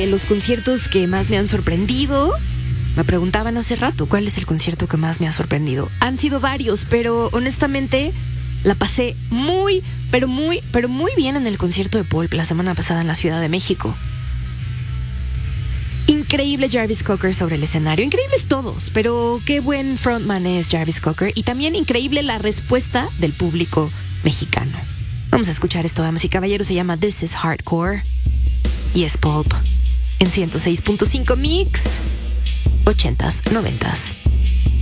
los conciertos que más me han sorprendido. Me preguntaban hace rato, ¿cuál es el concierto que más me ha sorprendido? Han sido varios, pero honestamente la pasé muy bien en el concierto de Pulp la semana pasada en la Ciudad de México. Increíble Jarvis Cocker sobre el escenario. Increíbles todos, pero qué buen frontman es Jarvis Cocker. Y también increíble la respuesta del público mexicano. Vamos a escuchar esto, damas y caballeros. Se llama This is Hardcore y es Pulp en 106.5 Mix 80s, 90s.